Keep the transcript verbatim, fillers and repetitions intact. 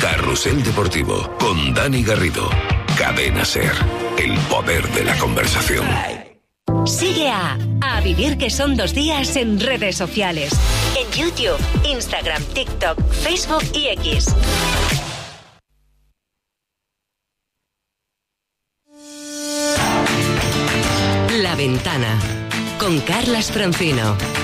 Carrusel Deportivo con Dani Garrido. Cadena Ser, el poder de la conversación. Sigue a A Vivir que son dos días en redes sociales. En YouTube, Instagram, TikTok, Facebook y X. La Ventana con Carlas Francino.